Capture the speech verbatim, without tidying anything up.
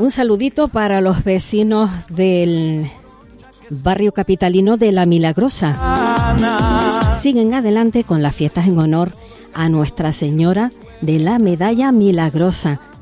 Un saludito para los vecinos del barrio capitalino de La Milagrosa. Siguen adelante con las fiestas en honor a Nuestra Señora de la Medalla Milagrosa.